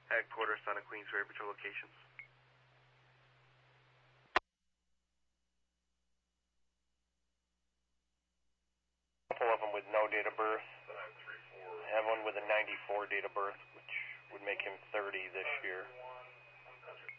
Headquarters on a Queensbury Patrol locations. Couple of them with no date of birth. I have one with a 94 date of birth, which would make him 30 this year.